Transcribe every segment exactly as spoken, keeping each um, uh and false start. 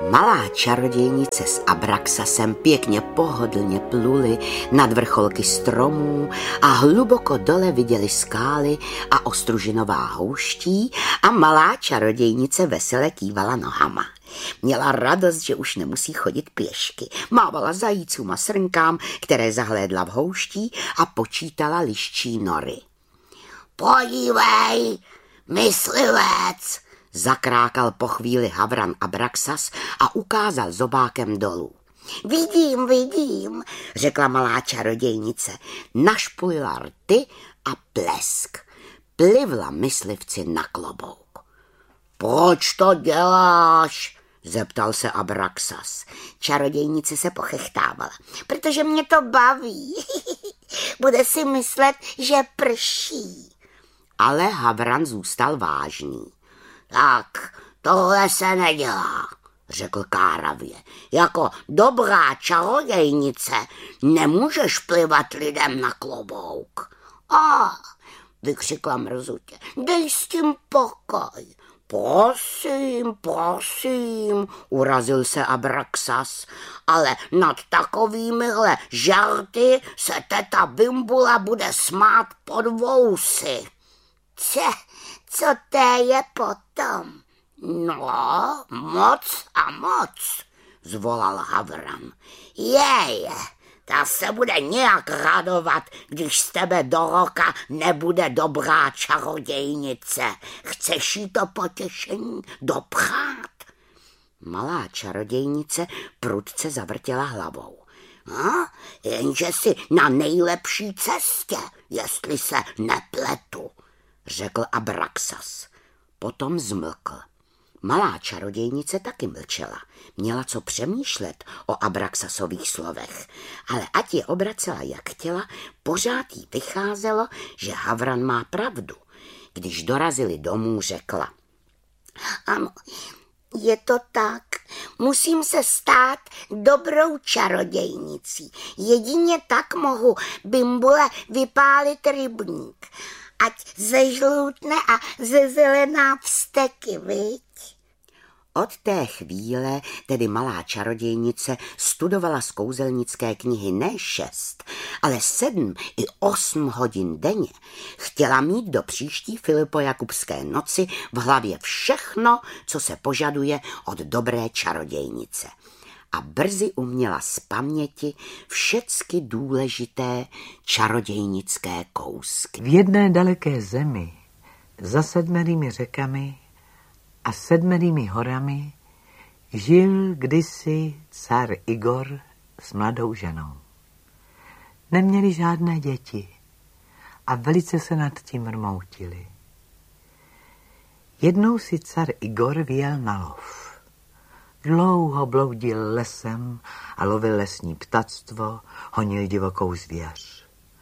Malá čarodějnice s Abraxasem pěkně pohodlně pluli nad vrcholky stromů a hluboko dole viděli skály a ostružinová houští a malá čarodějnice vesele kývala nohama. Měla radost, že už nemusí chodit pěšky. Mávala zajícům a srnkám, které zahlédla v houští, a počítala liščí nory. Podívej, myslivec, zakrákal po chvíli Havran Abraxas a ukázal zobákem dolů. Vidím, vidím, řekla malá čarodějnice. Našpulila rty a plesk. Plivla myslivci na klobouk. Proč to děláš? Zeptal se Abraxas. Čarodějnice se pochechtávala. Protože mě to baví. Bude si myslet, že prší. Ale Havran zůstal vážný. Tak, tohle se nedělá, řekl káravě. Jako dobrá čarodějnice nemůžeš plivat lidem na klobouk. A, vykřikla mrzutě, dej s tím pokoj. Prosím, prosím, urazil se Abraxas, ale nad takovýmihle žarty se teta Bimbula bude smát pod vousy. Če, co to je potom? No, moc a moc, zvolal Havran. Jej, ta se bude nějak radovat, když z tebe do roka nebude dobrá čarodějnice. Chceš jí to potěšení dopřát? Malá čarodějnice prudce zavrtěla hlavou. No, jenže si na nejlepší cestě, jestli se nepletu, řekl Abraxas. Potom zmlkl. Malá čarodějnice taky mlčela. Měla co přemýšlet o Abraxasových slovech, ale ať je obracela jak chtěla, pořád jí vycházelo, že Havran má pravdu. Když dorazili domů, řekla. Ano, je to tak. Musím se stát dobrou čarodějnicí. Jedině tak mohu Bimbule vypálit rybník. Ať zežloutne a zezelená vzteky, viď? Od té chvíle tedy malá čarodějnice studovala z kouzelnické knihy ne šest, ale sedm i osm hodin denně. Chtěla mít do příští Filipojakubské noci v hlavě všechno, co se požaduje od dobré čarodějnice. A brzy uměla z paměti všecky důležité čarodějnické kousky. V jedné daleké zemi, za sedmerými řekami a sedmerými horami, žil kdysi car Igor s mladou ženou. Neměli žádné děti a velice se nad tím rmoutili. Jednou si car Igor vyjel na lov. Dlouho bloudil lesem a lovil lesní ptactvo, honil divokou zvěř.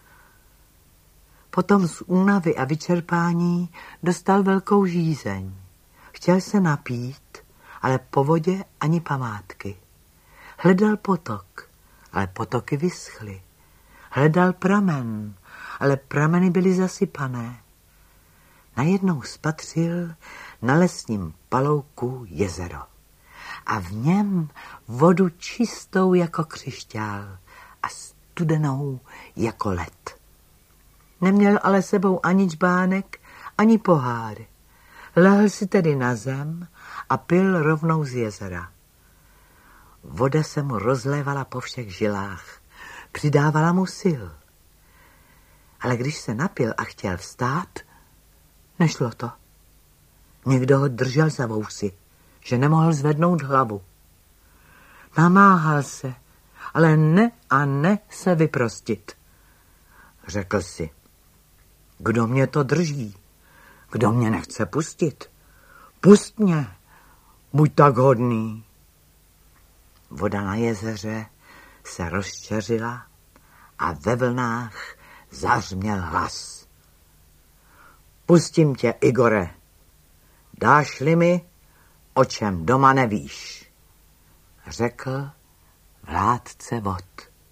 Potom z únavy a vyčerpání dostal velkou žízeň. Chtěl se napít, ale po vodě ani památky. Hledal potok, ale potoky vyschly. Hledal pramen, ale prameny byly zasypané. Najednou spatřil na lesním palouku jezero. A v něm vodu čistou jako křišťál a studenou jako led. Neměl ale sebou ani čbánek, ani pohár. Lehl si tedy na zem a pil rovnou z jezera. Voda se mu rozlévala po všech žilách, přidávala mu sil. Ale když se napil a chtěl vstát, nešlo to. Někdo ho držel za vousy, že nemohl zvednout hlavu. Namáhal se, ale ne a ne se vyprostit. Řekl si, kdo mě to drží? Kdo mě nechce pustit? Pust mě, buď tak hodný. Voda na jezeře se rozčeřila a ve vlnách zařměl hlas. Pustím tě, Igore. Dáš-li mi, o čem doma nevíš, řekl vládce vod.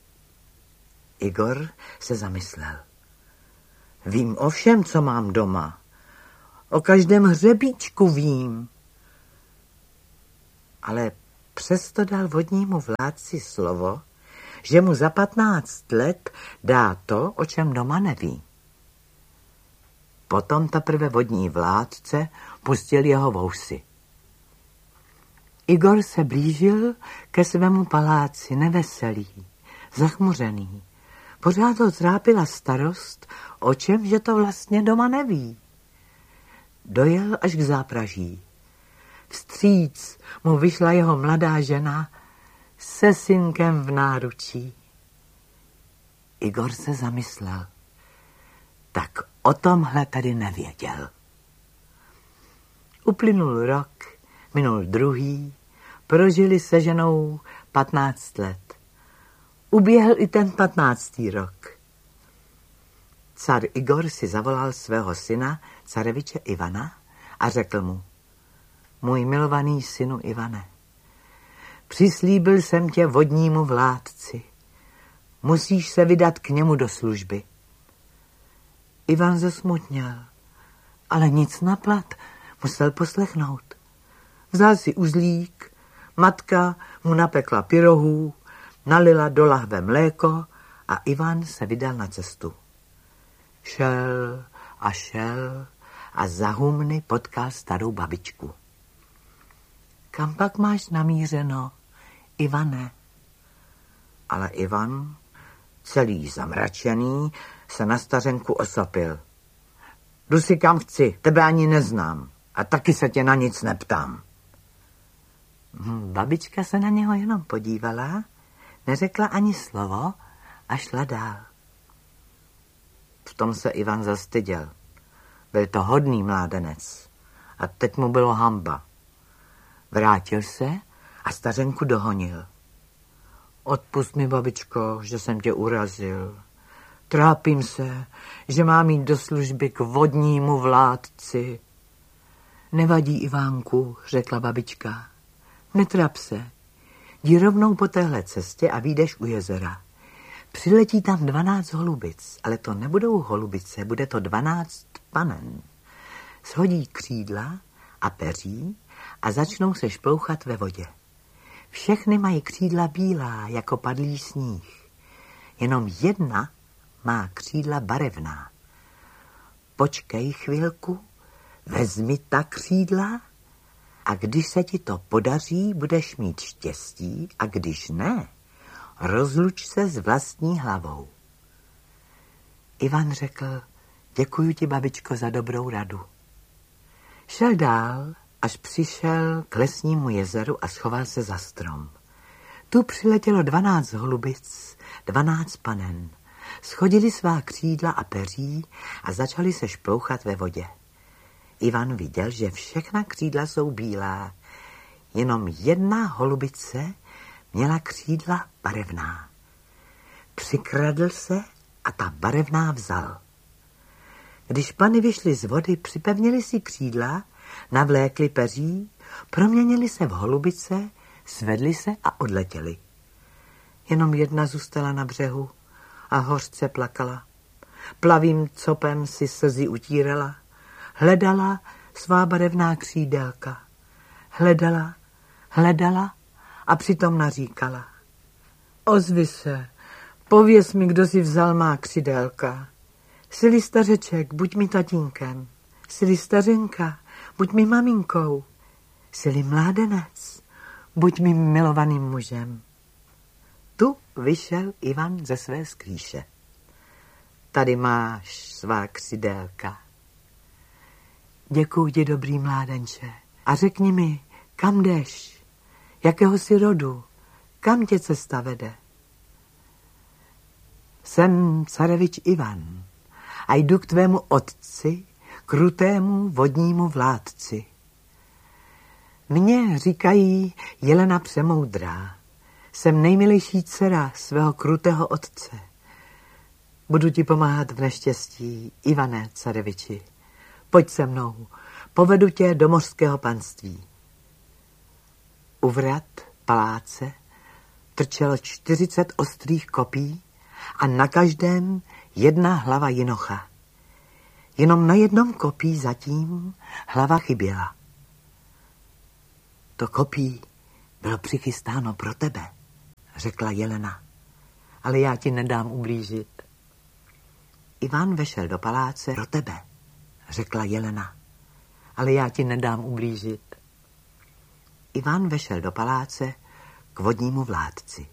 Igor se zamyslel. Vím o všem, co mám doma. O každém hřebíčku vím. Ale Přesto dal vodnímu vládci slovo, že mu za patnáct let dá to, o čem doma neví. Potom teprve vodní vládce pustil jeho vousy. Igor se blížil ke svému paláci neveselý, zachmuřený. Pořád ho trápila starost, o čem, že to vlastně doma neví. Dojel až k zápraží. Vstříc mu vyšla jeho mladá žena se synkem v náručí. Igor se zamyslel. Tak o tomhle tady nevěděl. Uplynul rok, minul druhý, prožili se ženou patnáct let. Uběhl i ten patnáctý rok. Car Igor si zavolal svého syna, careviče Ivana, a řekl mu: Můj milovaný synu Ivane, přislíbil jsem tě vodnímu vládci. Musíš se vydat k němu do služby. Ivan zesmutněl, ale nic na plat, musel poslechnout. Vzal si uzlík, matka mu napekla pyrohů, nalila do lahve mléko a Ivan se vydal na cestu. Šel a šel a za humny potkal starou babičku. Kam pak máš namířeno, Ivane? Ale Ivan, celý zamračený, se na stařenku osopil. Jdu si kam chci, tebe ani neznám a taky se tě na nic neptám. Babička se na něho jenom podívala, neřekla ani slovo a šla dál. V tom se Ivan zastyděl. Byl to hodný mládenec a teď mu bylo hanba. Vrátil se a stařenku dohonil. Odpusť mi, babičko, že jsem tě urazil. Trápím se, že mám jít do služby k vodnímu vládci. Nevadí, Ivánku, řekla babička. Netrap se. Jdi rovnou po téhle cestě a vyjdeš u jezera. Přiletí tam dvanáct holubic, ale to nebudou holubice, bude to dvanáct panen. Shodí křídla a peří a začnou se šplouchat ve vodě. Všechny mají křídla bílá, jako padlý sníh. Jenom jedna má křídla barevná. Počkej chvilku, vezmi ta křídla a když se ti to podaří, budeš mít štěstí a když ne, rozluč se s vlastní hlavou. Ivan řekl: Děkuju ti, babičko, za dobrou radu. Šel dál, až přišel k lesnímu jezeru a schoval se za strom. Tu přiletělo dvanáct holubic, dvanáct panen. Schodili svá křídla a peří a začali se šplouchat ve vodě. Ivan viděl, že všechna křídla jsou bílá, jenom jedna holubice měla křídla barevná. Přikradl se a ta barevná vzal. Když pany vyšly z vody, připevnili si křídla, navlékli peří, proměnili se v holubice, svedli se a odletěli. Jenom jedna zůstala na břehu a hořce plakala. Plavým copem si slzy utírala, hledala svá barevná křídelka. Hledala, hledala a přitom naříkala: Ozvi se, pověz mi, kdo si vzal má křídelka. Sili stařeček, buď mi tatínkem. Sili stařenka, buď mi maminkou. Sili mládenec, buď mi milovaným mužem. Tu vyšel Ivan ze své skrýše. Tady máš svá křidélka. Děkuji ti, dobrý mládenče. A řekni mi, kam jdeš? Jakého jsi rodu? Kam tě cesta vede? Jsem carevič Ivan a jdu k tvému otci, krutému vodnímu vládci. Mně říkají Jelena Přemoudrá. Jsem nejmilejší dcera svého krutého otce. Budu ti pomáhat v neštěstí, Ivane careviči. Pojď se mnou, povedu tě do mořského panství. U vrat paláce trčelo čtyřicet ostrých kopí a na každém jedna hlava jinocha. Jenom na jednom kopí zatím hlava chyběla. To kopí bylo přichystáno pro tebe, řekla jelena, ale já ti nedám ublížit. Ivan vešel do paláce pro tebe, řekla jelena, ale já ti nedám ublížit. Ivan vešel do paláce k vodnímu vládci.